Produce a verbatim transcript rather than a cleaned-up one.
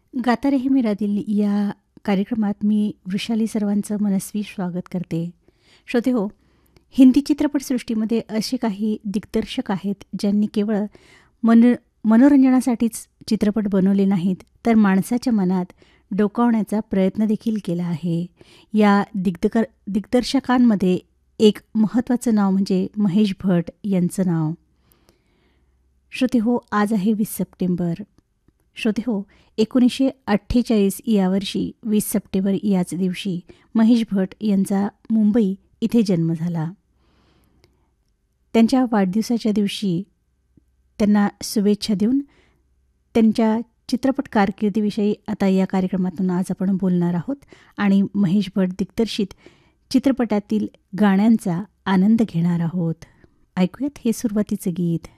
गाता रहे मेरा दिल या कार्यक्रमात मी वृषाली सर्वांचं मनस्वी स्वागत करते. श्रोते हो, हिंदी चित्रपटसृष्टीमध्ये असे काही दिग्दर्शक आहेत ज्यांनी केवळ मन मनोरंजनासाठीच चित्रपट बनवले नाहीत, तर माणसाच्या मनात डोकावण्याचा प्रयत्न देखील केला आहे. या दिग्दकर दिग्दर्शकांमध्ये एक महत्त्वाचं नाव म्हणजे महेश भट यांचं नाव. श्रोते हो, आज आहे वीस सप्टेंबर. श्रोते हो, एकोणीसशे अठ्ठेचाळीस या वर्षी वीस सप्टेंबर याच दिवशी महेश भट यांचा मुंबई इथे जन्म झाला. त्यांच्या वाढदिवसाच्या दिवशी त्यांना शुभेच्छा देऊन त्यांच्या चित्रपट कारकिर्दीविषयी आता या कार्यक्रमातून आज आपण बोलणार आहोत आणि महेश भट दिग्दर्शित चित्रपटातील गाण्यांचा आनंद घेणार आहोत. ऐकूयात हे सुरुवातीचं गीत.